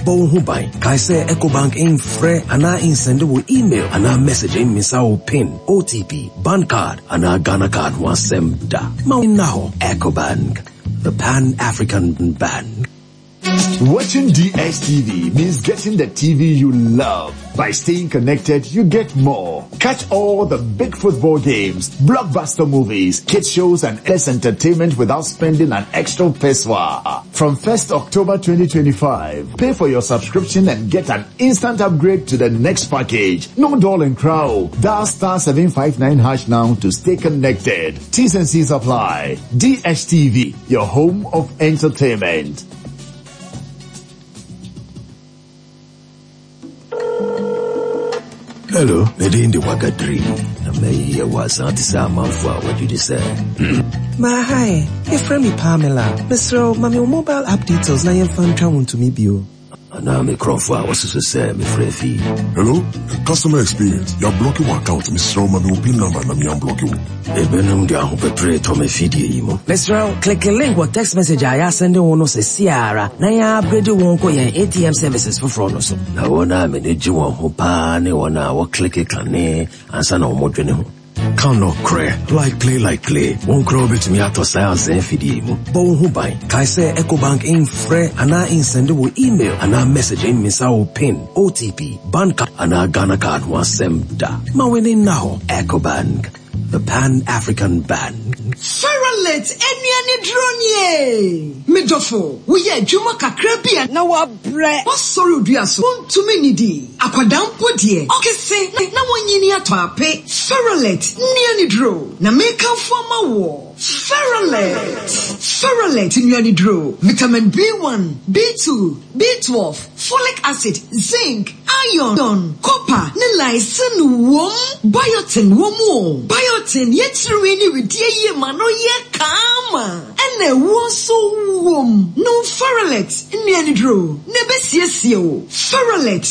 Bo Hubai, Kaise EcoBank in Fre, Ana in sendable email, Ana message in Misao PIN, OTP, Bank card, Ana Ghana card Wasemda. Now EcoBank, the Pan-African Bank. Watching DSTV means getting the TV you love. By staying connected, you get more. Catch all the big football games, blockbuster movies, kids shows, and S entertainment without spending an extra peswa. From 1st October 2025, pay for your subscription and get an instant upgrade to the next package. No doll and crow. Dial *759# now to stay connected. T's and C's apply. DSTV, your home of entertainment. Hello, Medindi Wagadri. May was Antisama, what did you say? Ma hi, if me Pamela, Mr. Mami mobile app details na yen fan twa to me bio. Now me Crawford was to say me free. Hello, customer experience. You're blocking your account, Mr. Mami pin number na me am blocking. Ebenum dia ho pepre to me feed imo. Mr. Click a link or text message I send one se Ciara. Na ya upgrade won ko yen ATM services for fraud so. Na wona me de won ho pa ne wona wo click kane ansa na omo dwene ho. Count no cray, like play. Won't grow bit me out of science and feed him. Bo Hubai, Kaise EcoBank in Fre, Ana in sendable email, Ana message in Misao PIN, OTP, Bank card, Ana Ghana card Wasemda. Mawini now, EcoBank, the Pan-African Bank. Feralet, any dronye. Medofo, we are Juma Kakrabia, now our bread. What sorrow do you so to many di? Aquadam podie. Okay, say, no one in to pay. Feralet, nearly draw. Na make up for my war. Feralet, nearly draw. Vitamin B1, B2, B12, folic acid, zinc, iron, copper, niacin, biotin, biotin, yet really with dear mano ye kama. And there was so warm. No Feralet, nearly draw. Nebesiesio. Feralet,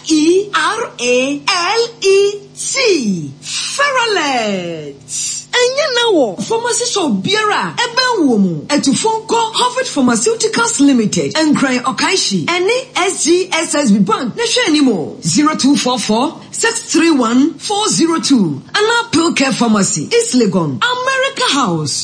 Feralet. Feralet. Enya nawo pharmacy shop biara ebe womu etufon call Harvard Pharmaceuticals Limited and Cry Okaishi any SGSSB Bank na hwe animo 0244-631-402 Ana Pill Care Pharmacy East Legon America House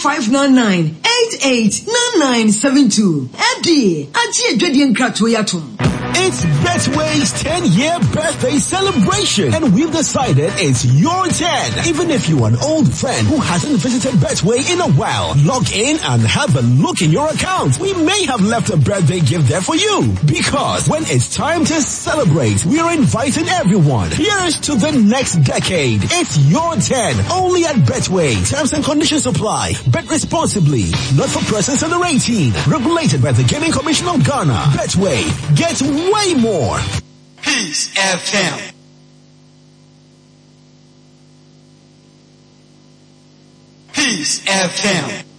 0599-889972 Edi aji edwedi nkrato yatum. It's Betway's 10-year birthday celebration, and we've decided it's your 10. Even if you're an old friend who hasn't visited Betway in a while, log in and have a look in your account. We may have left a birthday gift there for you, because when it's time to celebrate, we're inviting everyone. Here's to the next decade. It's your 10, only at Betway. Terms and conditions apply. Bet responsibly. Not for persons under 18. Regulated by the Gaming Commission of Ghana. Betway. Get way more. Peace FM. Peace FM.